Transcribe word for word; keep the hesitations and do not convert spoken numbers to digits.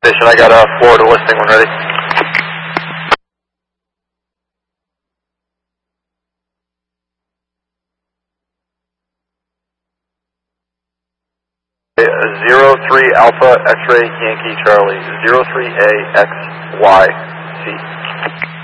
Station. I got a Florida listing when ready. Zero three Alpha X-ray Yankee Charlie. Zero three A X Y C.